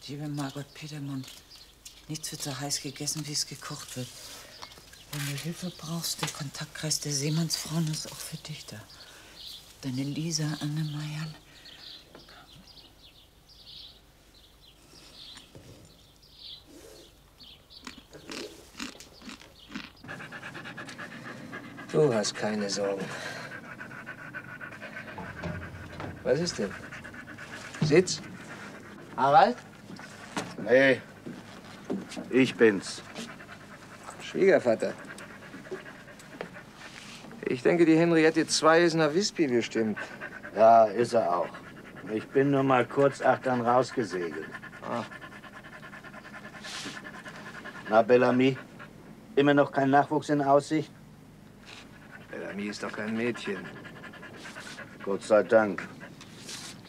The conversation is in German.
Liebe Margot Petermund, nichts wird so heiß gegessen, wie es gekocht wird. Wenn du Hilfe brauchst, der Kontaktkreis der Seemannsfrauen ist auch für dich da. Deine Lisa, Anne-Marianne. Du hast keine Sorgen. Was ist denn? Sitz? Harald? Nee, ich bin's. Schwiegervater. Ich denke, die Henriette II ist nach Visby bestimmt. Ja, ist er auch. Ich bin nur mal kurz achtern rausgesegelt. Ah. Na, Bellamy, immer noch kein Nachwuchs in Aussicht? Bellamy ist doch kein Mädchen. Gott sei Dank.